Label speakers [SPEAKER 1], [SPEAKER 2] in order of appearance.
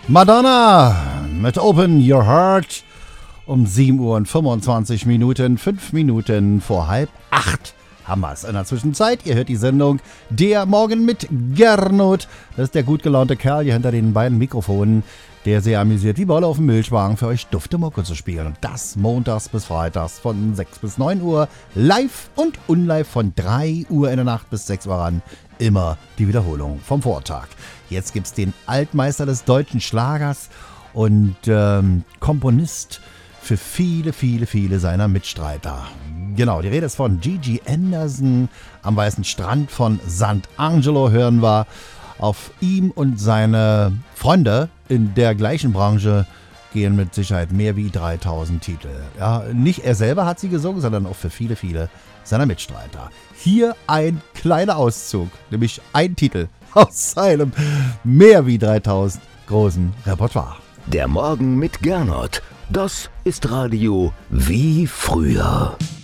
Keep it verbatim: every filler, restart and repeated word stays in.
[SPEAKER 1] Madonna mit Open Your Heart um sieben Uhr und fünfundzwanzig Minuten, fünf Minuten vor halb acht haben wir es. In der Zwischenzeit, ihr hört die Sendung Der Morgen mit Gernot. Das ist der gut gelaunte Kerl hier hinter den beiden Mikrofonen, der sehr amüsiert wie Wolle auf dem Milchwagen für euch dufte Mucke zu spielen. Und das montags bis freitags von sechs bis neun Uhr, live und unlive von drei Uhr in der Nacht bis sechs Uhr ran. Immer die Wiederholung vom Vortag. Jetzt gibt's den Altmeister des deutschen Schlagers und ähm, Komponist für viele, viele, viele seiner Mitstreiter. Genau, die Rede ist von Gigi Anderson. Am weißen Strand von Sant'Angelo hören wir. Auf ihm und seine Freunde in der gleichen Branche gehen mit Sicherheit mehr wie dreitausend Titel. Ja, nicht er selber hat sie gesungen, sondern auch für viele, viele seiner Mitstreiter. Hier ein kleiner Auszug, nämlich ein Titel aus seinem mehr wie dreitausend großen Repertoire.
[SPEAKER 2] Der Morgen mit Gernot. Das ist Radio wie früher.